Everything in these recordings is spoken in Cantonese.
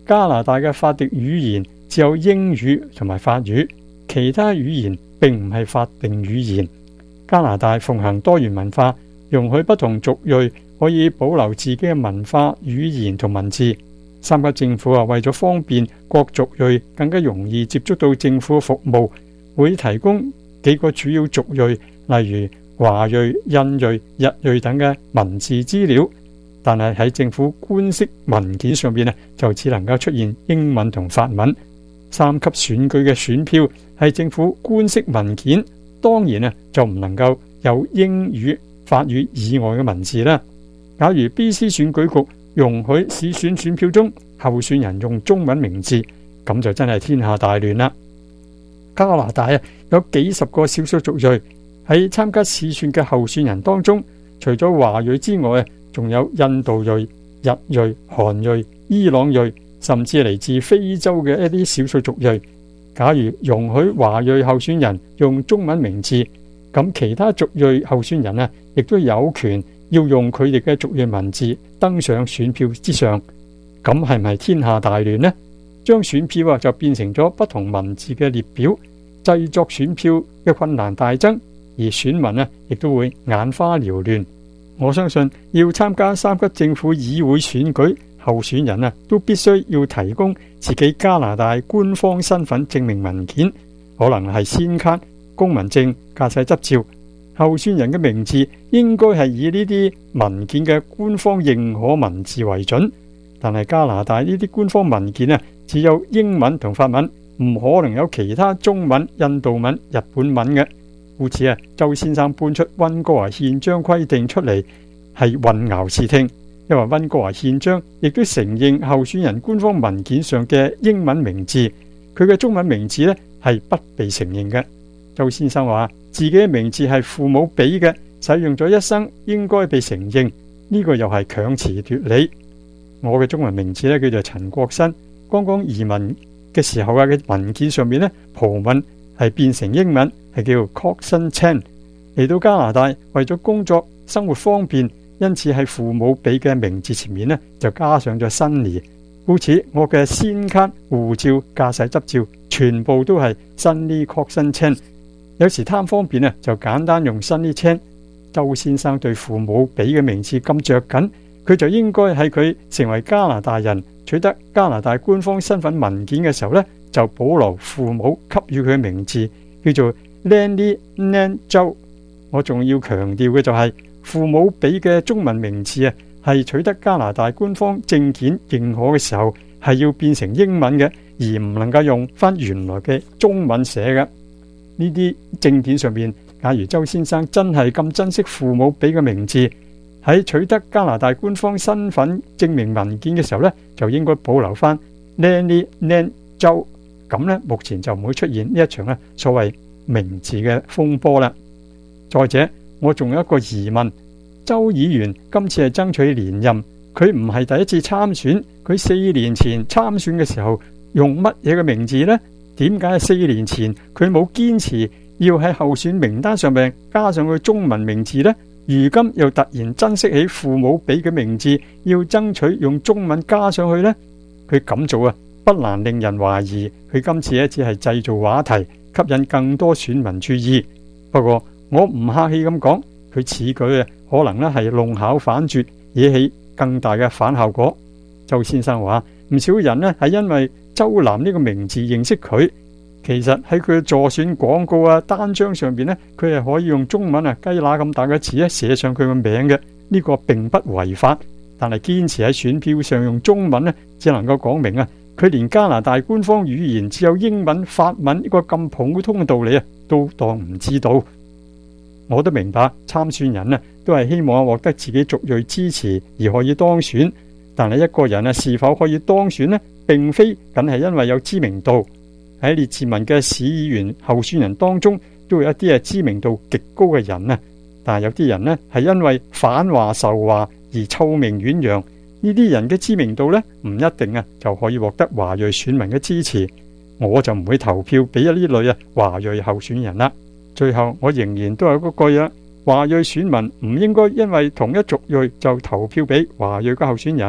加拿大嘅法定語言只有英語同埋法語，其他語言並唔係法定語言。加拿大奉行多元文化，容許不同族裔可以保留自己嘅文化、語言同文字。三級政府為咗方便各族裔更加容易接觸到政府服務，會提供幾個主要族裔，例如華裔、印裔、日裔等嘅文字資料。但係喺政府官式文件上邊就只能夠出現英文同法文。三級選舉嘅選票係政府官式文件，當然就唔能夠有英語、法語以外嘅文字啦。假如 BC 選舉局容許市選選票中候選人用中文名字，咁就真係天下大亂啦。加拿大有幾十個少數族裔喺參加市選嘅候選人當中，除咗華裔之外，仲有印度裔、日裔、韓裔、伊朗裔，甚至嚟自非洲嘅一啲少數族裔。假如容許華裔候選人用中文名字，咁其他族裔候選人亦都有權要用佢哋嘅族裔文字登上選票之上。咁係咪天下大亂呢？將選票就變成咗不同文字嘅列表，製作選票嘅困難大增，而選民亦都會眼花繚亂。我相信要參加三級政府議會選舉，候選人都必須要提供自己加拿大官方身份證明文件，可能係先卡、公民證、駕駛執照。候選人嘅名字應該係以呢啲文件嘅官方認可文字為準，但係加拿大呢啲官方文件只有英文同法文，唔可能有其他中文、印度文、日本文嘅。故此周先生搬出溫哥華憲章規定出嚟，係混淆視聽，因為溫哥華憲章亦都承認候選人官方文件上嘅英文名字，佢嘅中文名字係不被承認嘅。周先生話自己嘅名字係父母俾嘅，使用咗一生，應該被承認，呢個又係強詞奪理。我嘅中文名字叫做陳國新，剛剛移民嘅時候嘅文件上面葡文係變成英文，係叫 Coxon Chen。 嚟到加拿大為咗工作生活方便，因此喺父母俾嘅名字前面就加上咗 Sunny。 故此我嘅先卡、護照、駕駛執照全部都係 Sunny Coxon Chen。 有時貪方便就簡單用 Sunny Chen。 周先生對父母俾嘅名字咁着緊，佢就應該喺佢成為加拿大人，取得加拿大官方身份文件嘅時候就保留父母給予佢嘅名字，叫做 Lenny Nan 周。我仲要強調嘅就係父母俾嘅中文名字係取得加拿大官方證件認可嘅時候係要變成英文嘅，而唔能夠用翻原來嘅中文寫嘅。呢啲證件上面，假如周先生真係咁珍惜父母俾嘅名字，喺取得加拿大官方身份證明文件嘅時候就應該保留翻 Lenny Nan 周。咁目前就唔會出現呢一場所謂名字嘅風波啦。再者，我仲有一個疑問，周議員今次係爭取連任，佢唔係第一次參選，佢4年前參選嘅時候用乜嘢嘅名字呢？點解係4年前佢冇堅持要喺候選名單上面加上佢中文名字呢？如今又突然珍惜起父母俾嘅名字，要爭取用中文加上去呢？佢咁做不難令人懷疑佢今次只係製造話題，吸引更多選民注意。不過我唔客氣咁講，佢此舉可能係弄巧反拙，惹起更大嘅反效果。周先生話唔少人係因為周南呢個名字認識佢，其實喺佢嘅助選廣告單張上邊佢係可以用中文雞乸咁大嘅字寫上佢嘅名嘅，呢個並不違法。但係堅持喺選票上用中文只能夠講明佢連加拿大官方語言只有英文、法文呢個咁普通嘅道理都當唔知道。我都明白參選人都係希望獲得自己族裔支持而可以當選，但係一個人是否可以當選呢？並非僅係因為有知名度。喺列治文嘅市議員候選人當中，都有一啲知名度極高嘅人但係有啲人係因為反華仇華而臭名遠揚。呢啲人嘅知名度唔一定就可以獲得華裔選民嘅支持。我就唔會投票俾呢類華裔候選人啦。最後我仍然都有嗰句華裔選民唔應該因為同一族裔就投票俾華裔嘅候選人。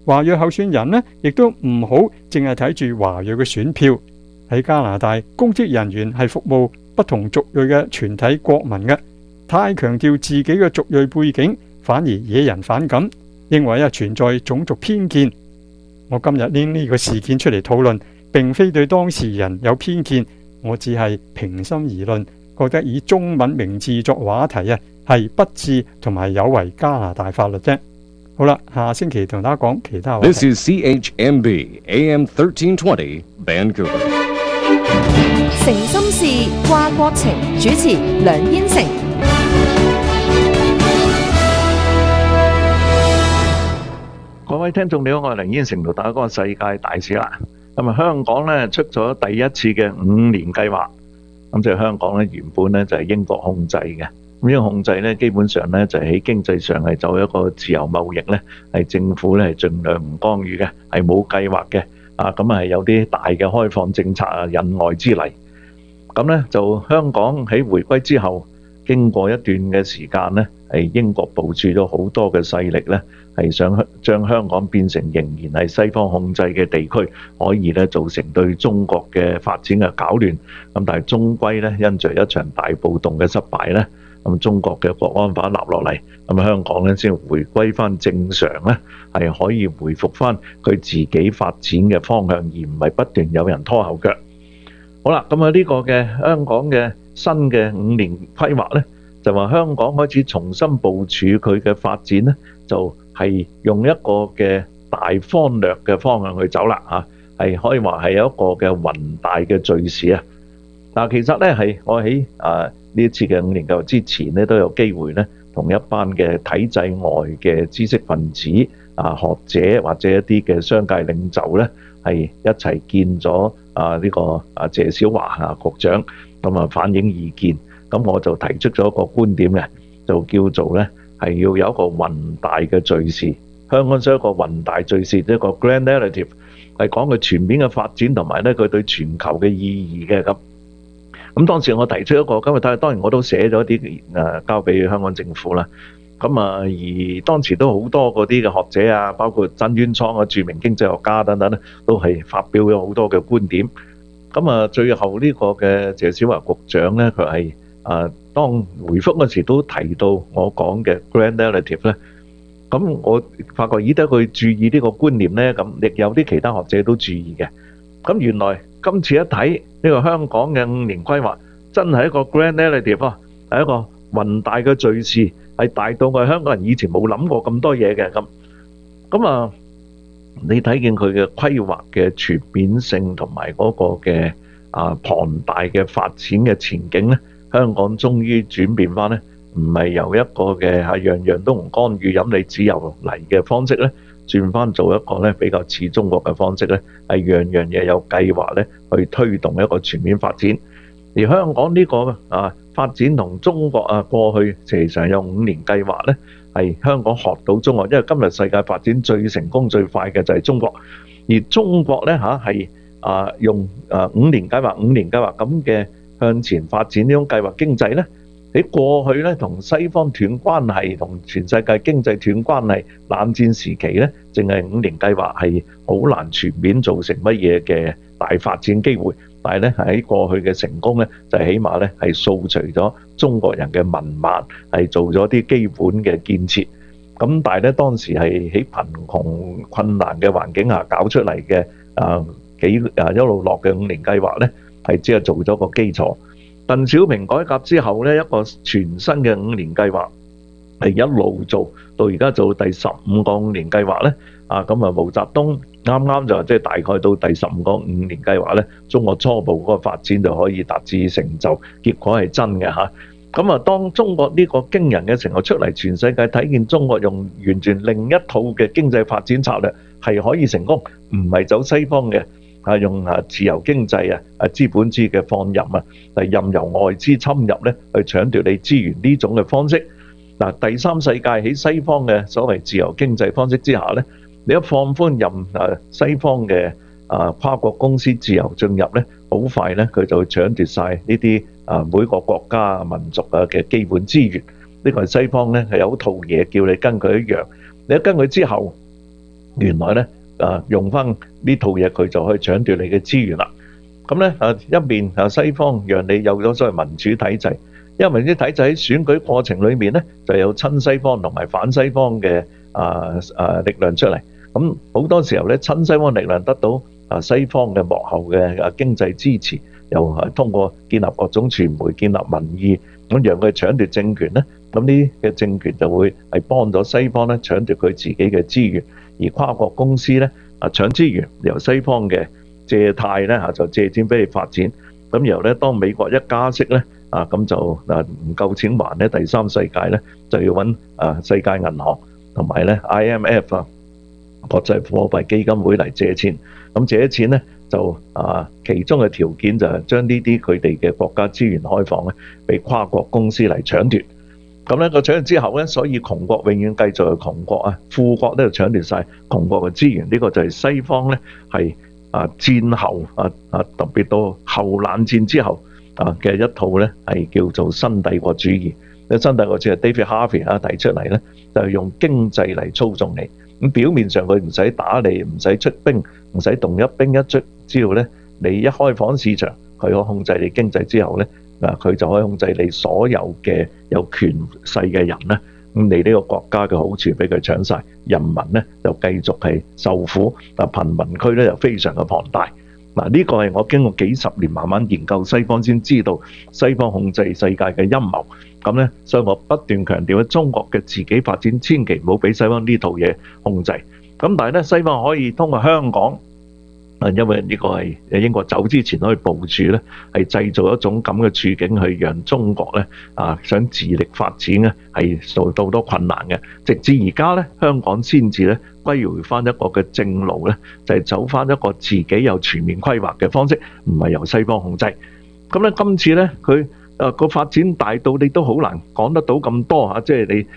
華裔候選人呢，亦都唔好淨係睇住華裔嘅選票。喺加拿大，公職人員係服務不同族裔嘅全體國民嘅，太強調自己嘅族裔背景，反而惹人反感，認為存在種族偏見。我今日拎呢個事件出嚟討論，並非對當事人有偏見，我只係平心而論，覺得以中文名字作話題係不智同埋有違加拿大法律啫。好啦，下星期同大家講其他話題。 This is CHMB AM 1320 Vancouver。 誠心事，話國情，主持梁燕城。 各位聽眾你好，我係梁燕城，同大家講世界大事啦。咁啊，香港咧出咗第一次嘅5年計劃，咁即係香港咧原本咧就係英國控制嘅。咁呢個控制咧基本上咧就係喺經濟上係走一個自由貿易咧，係政府咧係盡量唔干預嘅，係冇計劃嘅。咁係有啲大嘅開放政策引外之利。咁咧就香港喺回歸之後，經過一段嘅時間咧，係英國部署咗好多嘅勢力咧，係想將香港變成仍然係西方控制嘅地區，可以咧造成對中國嘅發展嘅攪亂。咁但係終歸咧因着一場大暴動嘅失敗咧，咁中國嘅國安法立落嚟，咁香港咧先回歸翻正常咧，係可以回復翻佢自己發展嘅方向，而唔係不斷有人拖後腳。好啦，咁呢個嘅香港嘅新嘅5年規劃咧，就話香港開始重新部署佢嘅發展咧，就係用一個嘅大方略嘅方向去走啦嚇，係可以話係有一個嘅宏大嘅敘事啊。嗱，其實咧係我喺呢一次嘅5年計劃之前咧，都有機會咧同一班嘅體制外嘅知識分子學者或者一啲嘅商界領袖咧，係一齊見咗呢個謝小華局長，咁反映意見。咁我就提出咗一個觀點嘅，就叫做咧係要有一個宏大嘅敘事。香港需要一個宏大敘事，一個 grand narrative， 係講佢全面嘅發展同埋咧佢對全球嘅意義嘅咁。咁當時我提出一個，咁當然我都寫咗啲交俾香港政府啦。咁而當時都好多嗰啲嘅學者啊，包括曾淵滄著名經濟學家等等咧，都係發表咗好多嘅觀點。咁最後呢個嘅謝小華局長咧，佢係當回覆嗰時都提到我講嘅 grand narrative 咧。咁我發覺得佢注意呢個觀念咧，咁亦有啲其他學者都注意嘅。咁原來今次一睇呢個香港嘅5年規劃，真係一個 grand narrative 啊，係一個宏大嘅敘事，係大到我哋香港人以前冇諗過咁多嘢嘅咁。咁你睇見佢嘅規劃嘅全面性同埋嗰個嘅龐大嘅發展嘅前景咧，香港終於轉變翻咧，唔係由一個嘅樣樣都唔干預、任你自由嚟嘅方式咧，轉翻做一個咧比較似中國嘅方式咧，係樣樣嘢有計劃咧去推動一個全面發展。而香港呢個發展同中國過去其實有5年計劃咧，係香港學到中國，因為今日世界發展最成功最快嘅就係中國，而中國咧係用5年計劃咁嘅向前發展呢種計劃經濟咧，喺過去咧同西方斷關係，同全世界經濟斷關係，冷戰時期咧，淨係5年計劃係好難全面造成乜嘢嘅大發展機會。但係咧喺過去嘅成功咧，就起碼咧係掃除咗中國人嘅文盲，係做咗啲基本嘅建設。咁但係咧當時係喺貧窮困難嘅環境下搞出嚟嘅一路落嘅5年計劃咧，係只係做咗個基礎。鄧小平改革之後咧，一個全新嘅5年計劃係一路做到而家做第15個5年計劃咧。咁毛澤東啱啱就即係大概到第15個5年計劃咧，中國初步嗰個發展就可以達至成就，結果係真嘅嚇。咁當中國呢個驚人嘅成果出嚟，全世界睇見中國用完全另一套嘅經濟發展策略係可以成功，唔係走西方嘅用自由經濟資本主義嘅放任係任由外資侵入咧去搶奪你資源呢種嘅方式。第三世界喺西方嘅所謂自由經濟方式之下咧，你一放寬任西方嘅跨國公司自由進入咧，好快咧佢就會搶奪晒呢啲每個國家民族嘅基本資源。呢個係西方咧係有套嘢叫你跟佢一樣，你一跟佢之後， 原來咧用翻呢套嘢，佢就可以搶奪你嘅資源啦。咁咧一面西方讓你有咗所謂民主體制，因為民主體制喺選舉過程裏面咧就有親西方同埋反西方嘅力量出嚟。咁好多時候咧，親西方力量得到西方嘅幕後嘅經濟支持，又通過建立各種傳媒、建立民意，咁讓佢搶奪政權咧。咁呢嘅政權就會係幫咗西方咧搶奪佢自己嘅資源，而跨國公司咧搶資源，由西方嘅借貸咧就借錢俾你發展。咁然後咧，當美國一加息咧咁就唔夠錢還咧，第三世界咧就要揾世界銀行同埋咧 IMF 國際貨幣基金會嚟借錢。咁借錢咧就其中嘅條件就係將呢啲佢哋嘅國家資源開放咧，俾跨國公司嚟搶奪。咁咧個搶奪之後咧，所以窮國永遠繼續係窮國啊，富國咧就搶奪晒窮國嘅資源。呢個就係西方咧係戰後特別到後冷戰之後嘅一套咧係叫做新帝國主義。新帝國主義 David Harvey 提出嚟咧，就係用經濟嚟操縱你。咁表面上佢唔使打你，唔使出兵，唔使動一兵一卒，只要咧你一開放市場，佢可控制你經濟之後咧，佢就可以控制你所有嘅有權勢嘅人咧。咁你呢個國家嘅好處俾佢搶晒，人民咧就繼續係受苦，貧民區咧就非常嘅龐大。呢個係我經過幾十年慢慢研究西方先知道西方控制世界嘅陰謀。咁咧，所以我不斷強調中國嘅自己發展，千祈唔好俾西方呢套嘢控制。咁但係咧，西方可以通過香港，因為呢個係英國走之前可以部署咧，係製造一種咁嘅處境，去讓中國咧想自力發展咧係受到好多困難嘅。直至而家咧，香港先至咧歸回翻一個嘅正路咧，就係走翻一個自己有全面規劃嘅方式，唔係由西方控制。咁咧，今次咧佢個發展大到你都好難講得到咁多即係你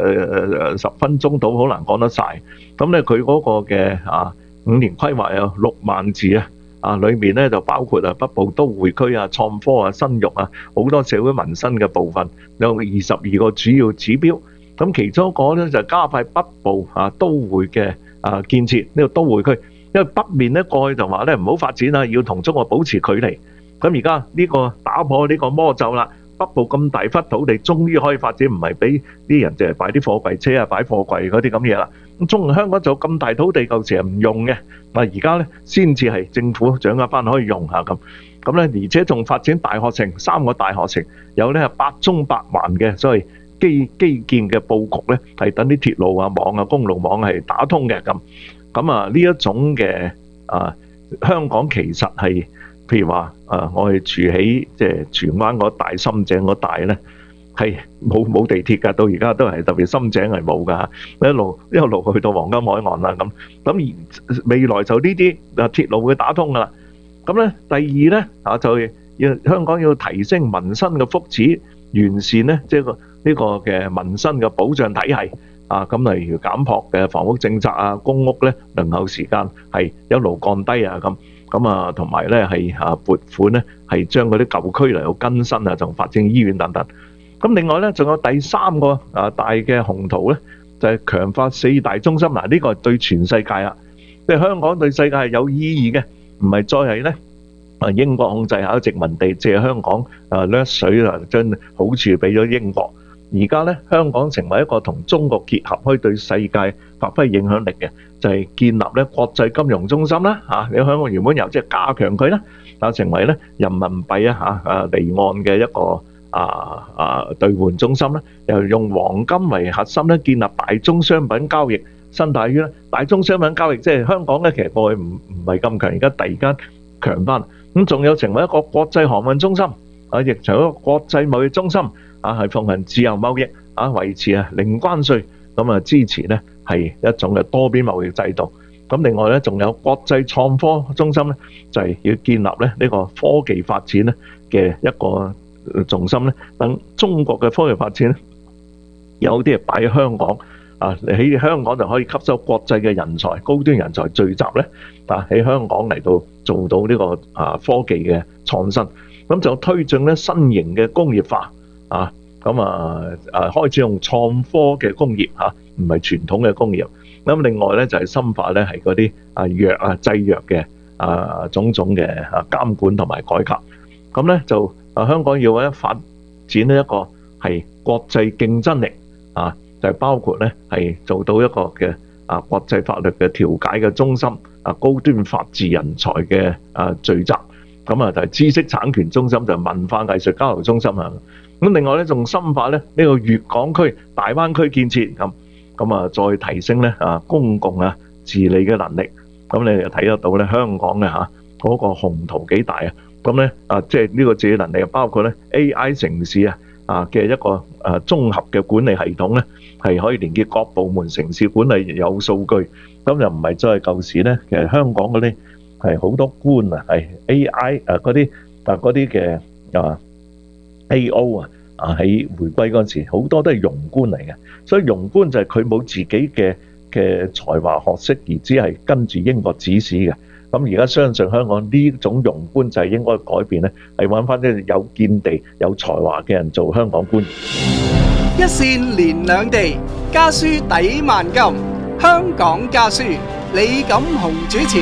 10分鐘到好難講得晒。咁咧佢嗰個嘅5年規劃有6萬字裏面咧就包括北部都會區創科生育好多社會民生嘅部分，有22個主要指標。咁其中一個咧就加快北部都會嘅建設呢個都會區，因為北面咧過去就話咧唔好發展要同中國保持距離。咁而家呢個打破呢個魔咒啦，北部咁大忽土地，終於可以發展，唔係俾啲人淨係擺啲貨櫃車擺貨櫃嗰啲咁嘢啦。咁香港就咁大土地，舊時係唔用嘅，而家咧先至係政府掌握翻可以用下咁。咁咧，而且仲發展大學城，3個大學城，有咧8縱8環嘅所謂基建嘅佈局咧，係等啲鐵路網公路網係打通嘅咁。咁呢一種嘅香港其實係。譬如話我哋住喺即係荃灣嗰帶、深井嗰帶咧，係冇地鐵㗎，到而家都係特別深井係冇㗎，一路去到黃金海岸啦咁。咁而未來就呢啲鐵路會打通㗎啦。咁咧第二咧就要香港要提升民生嘅福祉，完善咧即係呢個嘅民生嘅保障體系咁例如減薄嘅房屋政策公屋咧輪候時間係一路降低咁。咁同埋咧係撥款咧係將嗰啲舊區嚟到更新仲發展醫院等等。咁另外咧仲有第3個大嘅宏圖咧，就係強化4大中心。呢個係對全世界啦，即係香港對世界係有意義嘅，唔係再係咧英國控制下殖民地借香港掠水將好處俾咗英國。而家咧香港成為一個同中國結合，可以對世界發揮影響力嘅，就係建立咧國際金融中心啦你香港原本有即係加強佢啦，成為咧人民幣離岸嘅一個兌換中心啦，又用黃金為核心咧，建立大宗商品交易生態圈啦。大宗商品交易即係香港咧，其實過去唔係咁強，而家突然間強翻。咁仲有成為一個國際航運中心亦成為一個國際貿易中心係奉行自由貿易維持零關稅，咁支持咧係一種嘅多邊貿易制度。咁另外咧仲有國際創科中心咧，就係要建立咧呢個科技發展咧嘅一個重心咧，等中國嘅科技發展咧有啲係擺喺香港喺香港就可以吸收國際嘅人才、高端人才聚集咧喺香港嚟到做到呢個科技嘅創新。咁就推進咧新型嘅工業化開始用創科嘅工業唔係傳統嘅工業。 咁另外咧就係深化咧係嗰啲藥製藥嘅種種嘅監管同埋改革。咁咧就香港要咧發展呢一個係國際競爭力就係包括咧係做到一個嘅國際法律嘅調解嘅中心，高端法治人才嘅聚集。咁就係知識產權中心，就係文化藝術交流中心啊。咁另外咧仲深化咧呢個粵港區大灣區建設，咁再提升咧公共治理嘅能力。咁你就睇得到咧香港嘅嗰個宏圖幾大啊！咁咧即係呢個治理能力包括咧 AI 城市嘅一個綜合嘅管理系統咧，係可以連結各部門城市管理，有數據。咁又唔係再係舊時咧，其實香港嗰啲係好多官係 AI 嗰啲嘅AO喺回歸嗰陣時，好多都係庸官嚟嘅。所以庸官就係佢冇自己嘅才華學識，而只係跟住英國指使嘅。咁而家相信香港呢種庸官就係應該改變咧，係揾翻啲有見地、有才華嘅人做香港官員。 一線連兩地，家書抵萬金。香港家書，李錦雄主持。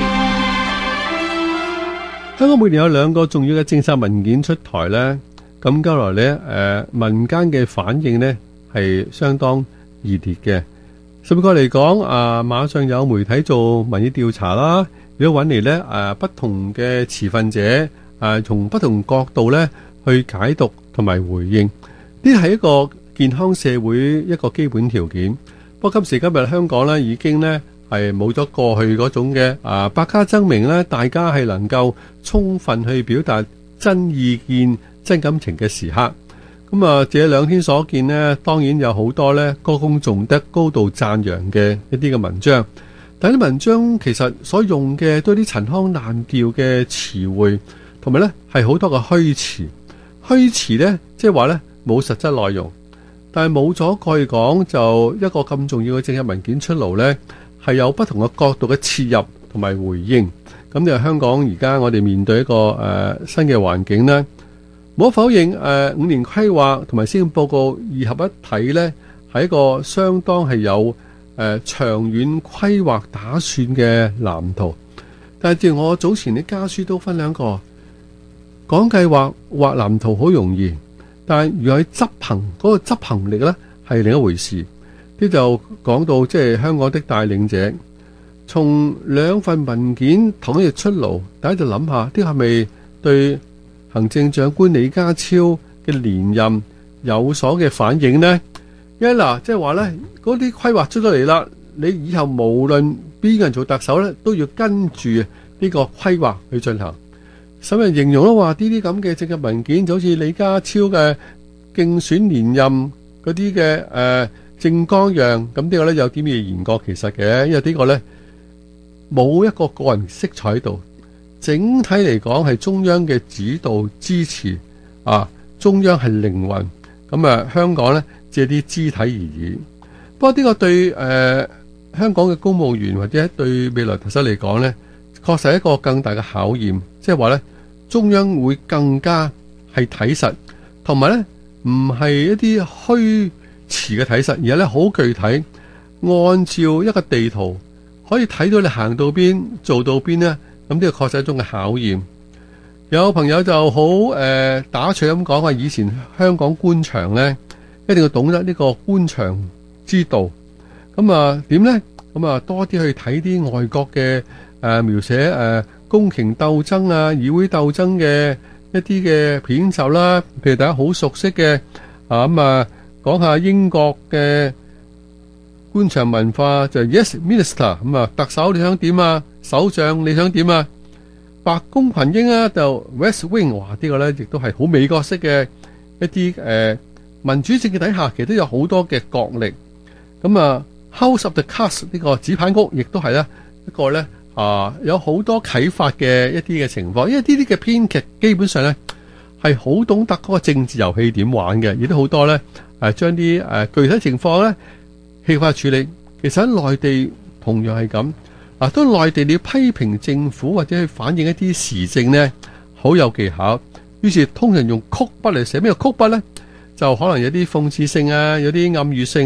香港每年有2個重要嘅政策文件出台呢，咁將來呢民間嘅反應呢係相當熱烈嘅。甚至嚟講，馬上有媒體做民意調查啦，如果揾嚟呢不同嘅持份者，從不同角度呢去解讀同埋回應，呢係一個健康社會一個基本條件。不過今時今日香港呢已經呢係冇咗過去嗰種嘅百家爭鳴呢，大家係能夠充分去表達真意見、真感情嘅時刻。咁這2天所見呢，當然有好多呢歌功頌德、高度讚揚嘅一啲嘅文章，但係啲文章其實所用嘅都係啲陳腔濫調嘅詞彙，同埋呢係好多嘅虛詞。虛詞呢即係話呢冇實質內容，但係冇咗過去講，就一個咁重要嘅政策文件出爐呢，係有不同嘅角度嘅切入同埋回應。咁就香港而家我哋面對一個新嘅環境呢，冇可否認5年規劃同埋施政報告二合一體呢，係一個相當係有長遠規劃打算嘅藍圖。但係正如我早前啲家書都分享過，講計劃畫藍圖好容易，但係如果喺執行嗰個執行力呢，係另一回事。呢就講到即係香港的帶領者，從2份文件同一日出爐，大家就諗下，呢係咪對行政長官李家超嘅連任有所嘅反應呢？因為即係話呢，嗰啲規劃出咗嚟啦，你以後無論邊個人做特首呢，都要跟住呢個規劃去進行。有人形容都話，呢啲咁嘅政策文件就好似李家超嘅競選連任嗰啲嘅政綱樣，咁呢個呢有啲咩言過其實嘅，因為呢個呢冇一個個人色彩喺度。整體嚟講係中央嘅指導支持中央係靈魂，咁香港呢借啲肢體而已。不過呢個對香港嘅公務員或者對未來特首嚟講呢，確實係一個更大嘅考驗。即係話呢，中央會更加係睇實，同埋呢唔係一啲虛詞嘅睇實，而係呢好具體，按照一個地圖可以睇到你行到邊做到邊呢。咁呢個確實係一種嘅考驗。有朋友就好打趣咁講話，以前香港官場呢，一定要懂得呢個官場之道。咁點呢？咁多啲去睇啲外國嘅描寫宮廷鬥爭議會鬥爭嘅一啲嘅片集啦。譬如大家好熟悉嘅講下英國嘅官場文化就係 Yes Minister。特首你想點啊？首相你想點啊？白宮群英就 West Wing， 哇！呢個呢亦都係好美國式嘅一啲民主政嘅底下，其實都有好多嘅角力。咁House of the Cards 呢個紙牌屋，亦都係呢一個呢有好多啟發嘅一啲嘅情況。因為呢啲嘅編劇基本上呢係好懂得嗰個政治遊戲點玩嘅，亦都好多呢將啲具體情況呢戲化處理。其實喺內地同樣係咁。當內地你要批評政府或者去反映一啲時政呢，好有技巧。於是通常用曲筆嚟寫。咩叫曲筆呢？就可能有啲諷刺性有啲暗喻性，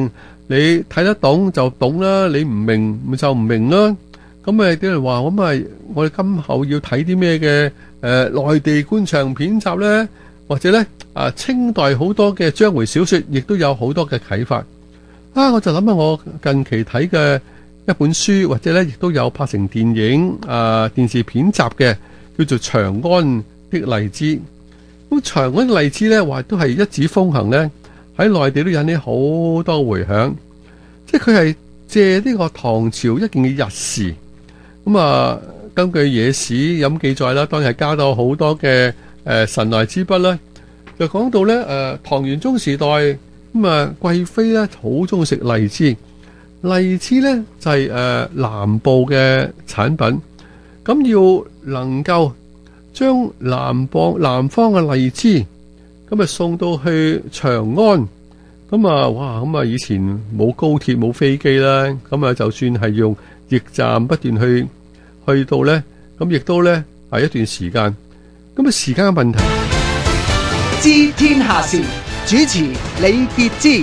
你睇得懂就懂啦，你唔明就唔明啦。咁啲人話咁啊，我哋今後要睇啲咩嘅內地官場片集呢？或者呢清代好多嘅章回小說，亦都有好多嘅啟發。我就諗下我近期睇嘅一本書，或者呢亦都有拍成電影電視片集嘅，叫做《長安的荔枝》。咁長安的荔枝呢，話都係一紙風行呢，喺內地都引起好多回響。即係佢係借呢個唐朝一件嘅日事，咁根據野史咁記載啦，當然係加到好多嘅神來之筆啦，就講到咧唐玄宗時代貴妃咧好中意食荔枝，荔枝咧就係南部嘅產品，咁要能夠將南方嘅荔枝咁送到去長安，以前冇高鐵冇飛機啦，就算係用驛站不斷去到咧，咁亦都咧係一段時間，時間嘅問題。 知天下事，主持李傑之。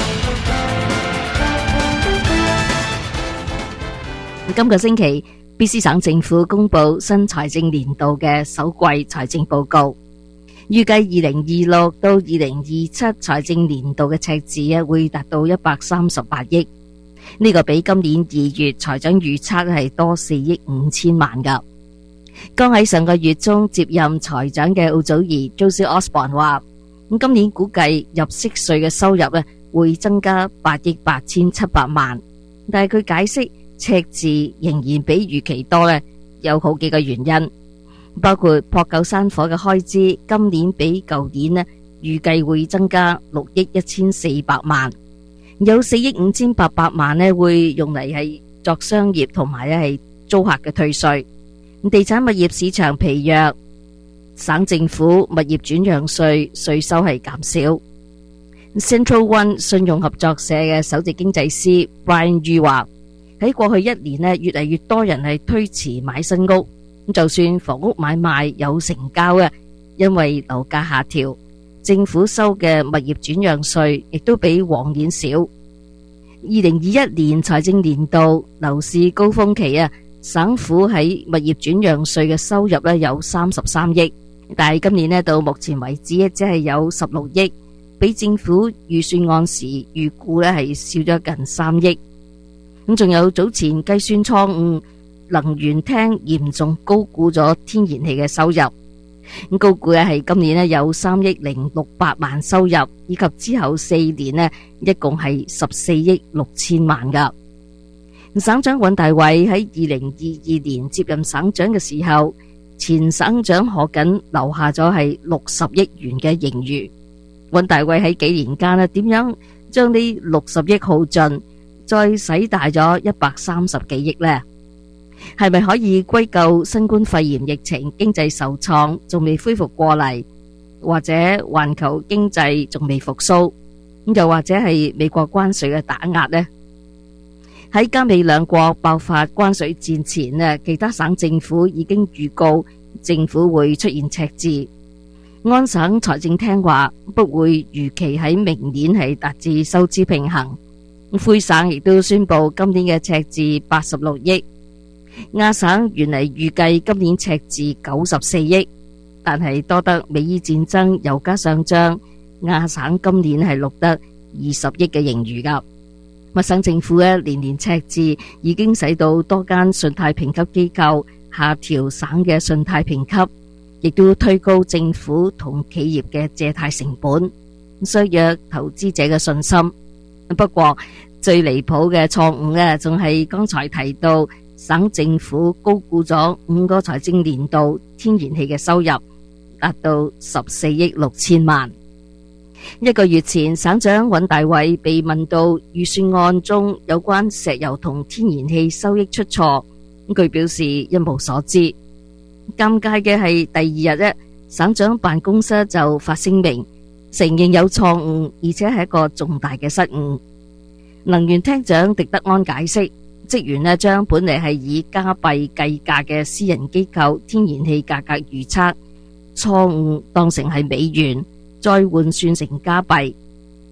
今個星期 BC 省政府公布新財政年度嘅首季財政報告，預計2026到2027財政年度嘅赤字會達到138億，呢個比今年2月財長預測係多4億5千萬噶。剛喺上個月中接任財長嘅奧祖兒 Josie Osborne 話，今年估計入息稅嘅收入會增加8億8千700萬，但係佢解釋赤字仍然比預期多有好幾個原因，包括撲救山火嘅開支，今年比舊年預計會增加6億1400萬，有4億5千800萬會用嚟係作商業同埋係租客嘅退稅。地產物業市場疲弱，省政府物業轉讓稅稅收係減少。Central One 信用合作社嘅首席經濟師 Brian Yu 話，喺過去1年越嚟越多人係推遲買新屋，就算房屋買賣有成交因為樓價下調，政府收嘅物業轉讓稅亦都比往年少。2021年財政年度樓市高峰期省府喺物業轉讓稅嘅收入有33億，但係今年到目前為止只係有16億，比政府預算案時預估係少咗近3億。咁仲有早前計算錯誤，能源廳嚴重高估咗天然氣嘅收入，高估係今年有3億0600萬收入，以及之後4年一共係14億6千萬噶。省長尹大偉喺2022年接任省長嘅時候，前省長賀錦留下咗係60億元嘅盈餘。尹大偉喺幾年間點樣將呢60億耗盡，再使大咗130幾億呢？係咪可以歸咎新冠肺炎疫情經濟受創，仲未恢復過嚟，或者環球經濟仲未復甦，又或者係美國關稅嘅打壓呢？喺加美兩國爆發關稅戰前其他省政府已經預告政府會出現赤字。安省財政廳話不會預期喺明年係達至收支平衡。魁省亦都宣布今年嘅赤字86億。亞省原嚟預計今年赤字94億，但係多得美伊戰爭、油價上漲，亞省今年係錄得20億嘅盈餘噶。省政府年年赤字已經使到多間信貸評級機構下調省嘅信貸評級，亦都推高政府同企業嘅借貸成本，削弱投資者嘅信心。不過最離譜嘅錯誤仲係剛才提到省政府高估咗5個財政年度天然氣嘅收入，達到14億6千萬。1個月前，省長尹大偉被問到預算案中有關石油同天然氣收益出錯，佢表示一無所知。尷尬嘅係第二日省長辦公室就發聲明承認有錯誤，而且係一個重大嘅失誤。能源廳長狄德安解釋，職員將本嚟係以加幣計價嘅私人機構天然氣價格預測錯誤當成係美元，再換算成加幣。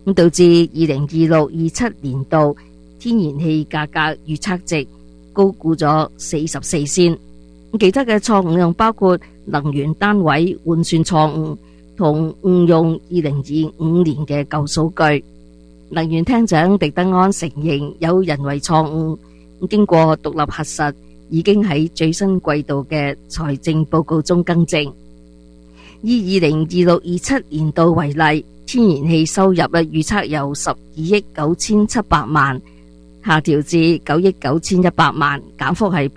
咁導致2026-27年度天然氣價格預測值高估咗44仙。其他嘅錯誤又包括能源單位換算錯誤同誤用2025年嘅舊數據。能源廳長狄德安承認有人為錯誤，經過獨立核實，已經喺最新季度嘅財政報告中更正。以2026-27年度為例，天然氣收入預測由12億9700萬下調至9億9100萬，減幅係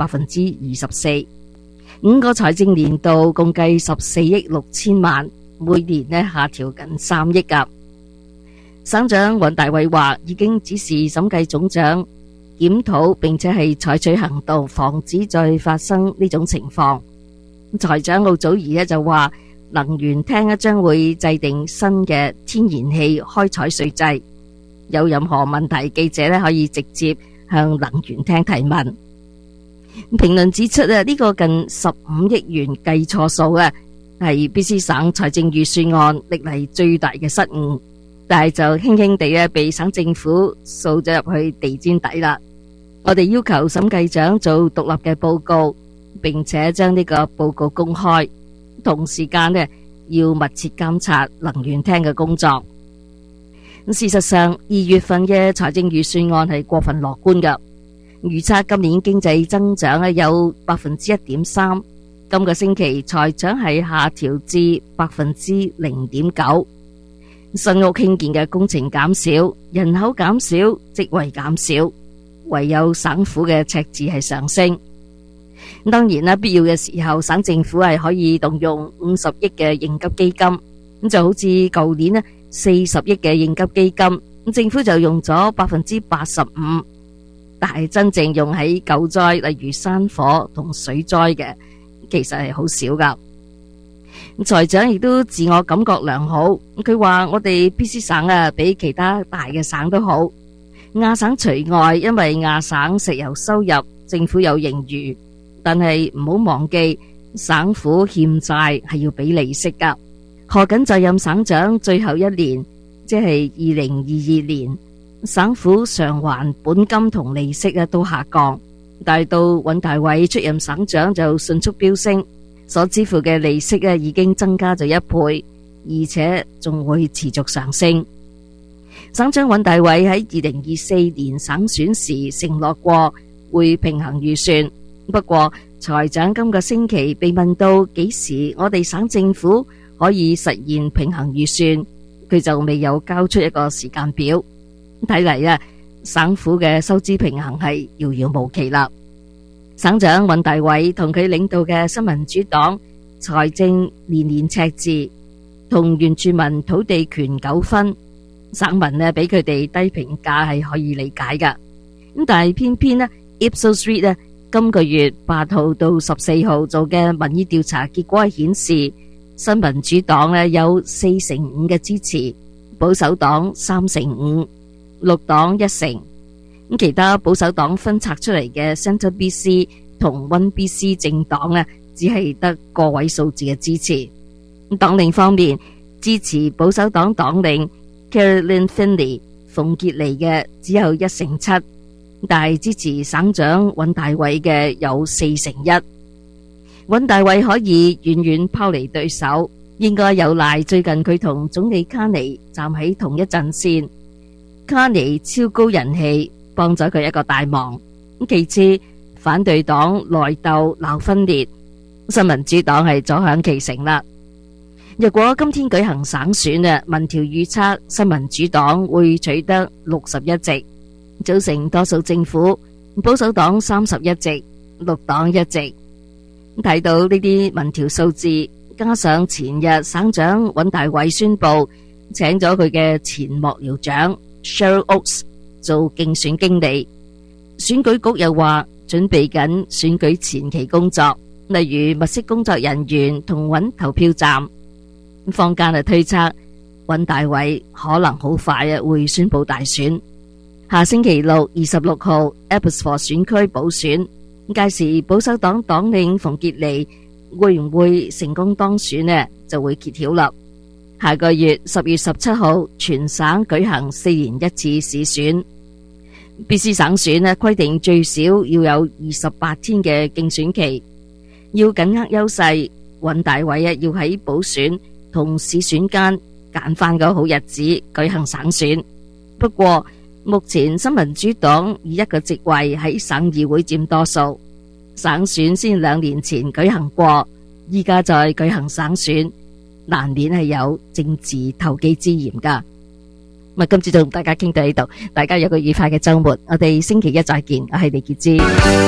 24%。5個財政年度共計14億6千萬，每年下調近3億㗎。省長尹大偉話已經指示審計總長檢討，並且係採取行動，防止再發生呢種情況。財長奧祖兒就話，能源廳將會制定新嘅天然氣開採稅制，有任何問題，記者可以直接向能源廳提問。評論指出呢個近15億元計錯數係 BC 省財政預算案歷嚟最大嘅失誤，但係就輕輕地被省政府掃咗入去地氈底啦。我哋要求審計長做獨立嘅報告，並且將呢個報告公開，同時間要密切監察能源廳嘅工作。事實上，2月份嘅財政預算案係過分樂觀㗎，預測今年經濟增長有 1.3%， 今個星期財長係下調至 0.9%。新屋興建嘅工程減少，人口減少，職位減少，唯有省府嘅赤字係上升。當然啦，必要嘅時候，省政府係可以動用50億嘅應急基金，咁就好似舊年40億嘅應急基金，政府就用咗 85%， 但係真正用喺救災，例如山火同水災嘅，其實係好少噶。財長亦都自我感覺良好，佢話我哋 BC 省比其他大嘅省都好，亞省除外，因為亞省石油收入政府有盈餘，但係唔好忘記省府欠債係要俾利息噶。賀錦就任省長最後一年，即係2022年，省府償還本金同利息都下降，但係到尹大偉出任省長就迅速飆升。所支付嘅利息已經增加咗1倍，而且仲會持續上升。省長尹大偉喺2024年省選時承諾過會平衡預算，不過財長今個星期被問到幾時我哋省政府可以實現平衡預算，佢就未有交出一個時間表。睇嚟省府嘅收支平衡係遙遙無期啦。省長尹大偉同佢領導嘅新民主黨財政年年赤字，同原住民土地權糾紛，省民俾佢哋低評價係可以理解噶。咁但係偏偏Ipsos Reid今個月8號到14號做嘅民意調查結果顯示，新民主黨有4%嘅支持，保守黨3%，綠黨1%。其他保守黨分拆出嚟嘅 Centre BC 同 One BC 政黨只係得個位數字嘅支持。黨領方面，支持保守黨黨領 Caroline Finley 馮傑尼嘅只有1%7%，但係支持省長尹大偉嘅有4%1%。尹大偉可以遠遠拋離對手，應該有賴最近佢同總理卡尼站喺同一陣線，卡尼超高人氣，幫咗佢一個大忙。其次，反對黨內鬥鬧分裂，新民主黨係坐享其成啦。若果今天舉行省選民調預測新民主黨會取得61席，組成多數政府，保守黨31席，綠黨1席。睇到呢啲民調數字，加上前日省長尹大偉宣布請咗佢嘅前幕僚長 Cheryl Oates 做競選經理，選舉局又話準備緊選舉前期工作，例如物色工作人員同揾投票站。坊間推測尹大偉可能好快會宣布大選，下星期六26號 Abbotsford 選區補選，屆時保守黨黨領馮傑尼會唔會成功當選就會揭曉啦。 下個月10月17號，全省舉行4年一次市選。BC 省選呢規定最少要有28天嘅競選期，要緊握優勢，揾大位啊，要喺補選同市選間揀翻個好日子舉行省選。不過目前新民主黨以一個席位喺省議會佔多數，省選先2年前舉行過，依家再舉行省選，難免係有政治投機之嫌噶。今次就同大家傾到呢度，大家有個愉快嘅周末，我哋星期一再見，我係李潔芝。